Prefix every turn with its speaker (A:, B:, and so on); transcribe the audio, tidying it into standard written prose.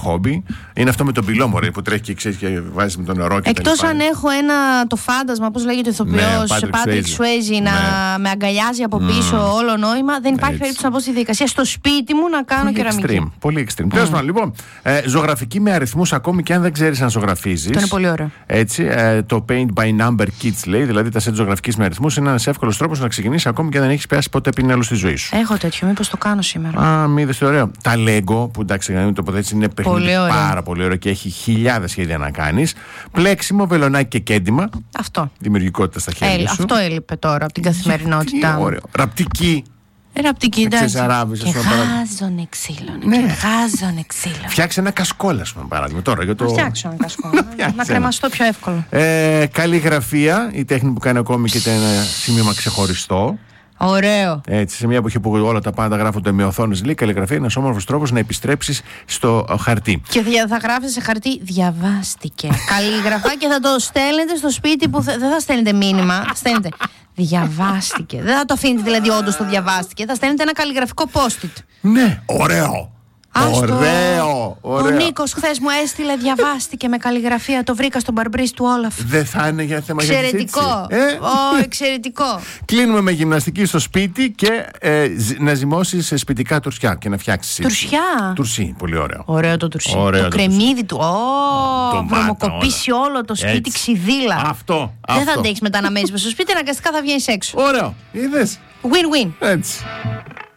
A: χόμπι. Είναι αυτό με τον πυλό, μωρέ, που τρέχει και ξέρει και βάζει με το νερό και
B: εκτός αν έχω το φάντασμα, πώς λέγεται ο ηθοποιός, Patrick Swayze, να με αγκαλιάζει από πίσω όλο νόημα, δεν υπάρχει περίπτωση να πω στη διαδικασία στο σπίτι μου να κάνω κεραμική.
A: Πολύ extreme. Τέλος πάντων, λοιπόν, ζωγραφική με αριθμούς, ακόμη και αν δεν ξέρεις να ζωγραφίζεις.
B: Αυτό είναι πολύ ωραίο.
A: Έτσι, το Paint by Number Kits λέει, δηλαδή τα σετ ζωγραφικής με αριθμούς είναι ένας εύκολος τρόπος να ξεκινήσεις ακόμη και αν δεν έχεις πιάσει ποτέ πινέλο στη ζωή σου.
B: Έχω τέτοιο, μήπως το κάνω σήμερα.
A: Μη είδες τι ωραίο. Τα Lego, που εντάξει, να μην τοποθέτηση, είναι παιχνίδι πάρα πολύ ωραίο και έχει χιλιάδες σχέδια να κάνεις. Πλέξιμο, βελονάκι και κέντημα.
B: Αυτό.
A: Δημιουργικότητα στα χέρια σου.
B: Αυτό έλειπε τώρα από την καθημερινότητά μου.
A: Ραπτική.
B: Ραπτική, εντάξει.
A: Και
B: γάζωνε ξύλο.
A: Φτιάξε ένα κασκόλ, ας πούμε, παράδειγμα. Τώρα, για το...
B: Να φτιάξω ένα κασκόλ. Να κρεμαστώ πιο εύκολο.
A: Καλλιγραφία, η τέχνη που κάνει ακόμη και ένα σημείωμα ξεχωριστό.
B: Ωραίο.
A: Έτσι, σε μια εποχή που όλα τα πάντα γράφονται με οθόνες, λέει, καλλιγραφία είναι ένας όμορφος τρόπος να επιστρέψεις στο χαρτί.
B: Και θα γράφεις σε χαρτί διαβάστηκε. Καλλιγραφά και θα το στέλνετε στο σπίτι που δεν θα στέλνετε μήνυμα. Στέλνετε διαβάστηκε. Δεν θα το αφήνετε δηλαδή όντως το διαβάστηκε. Θα στέλνετε ένα καλλιγραφικό post-it.
A: Ναι, ωραίο. Ωραίο.
B: Ο Νίκος χθες μου έστειλε διαβάστηκε με καλλιγραφία. Το βρήκα στον μπαρμπρίς του Όλαφ.
A: Δεν θα είναι για θέμα
B: εξαιρετικό. Εξαιρετικό.
A: Κλείνουμε με γυμναστική στο σπίτι και να ζυμώσεις σπιτικά τουρσιά και να φτιάξεις.
B: Τουρσιά.
A: Τουρσί, πολύ ωραίο.
B: Ωραίο το τουρσί. Το κρεμμύδι του. Βρωμοκοπήσει όλο το σπίτι ξυδίλα.
A: Αυτό.
B: Δεν θα αντέξεις μετά να μένεις στο σπίτι, αναγκαστικά θα βγαίνεις έξω.
A: Ωραίο. Είδες.
B: Win-win.
A: Έτσι.